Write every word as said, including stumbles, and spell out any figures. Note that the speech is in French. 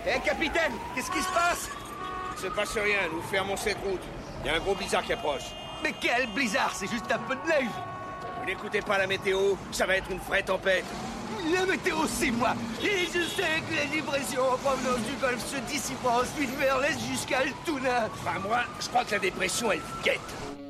Hé, capitaine, qu'est-ce qui se passe? Il se passe rien, nous fermons cette route. Il y a un gros blizzard qui approche. Mais quel blizzard, c'est juste un peu de neige. Vous n'écoutez pas la météo, ça va être une vraie tempête. La météo, c'est moi. Et je sais que les dépressions en provenance du Golfe se dissiperont ensuite vers l'est jusqu'à Altoona. Enfin, moi, je crois que la dépression, elle vous guette.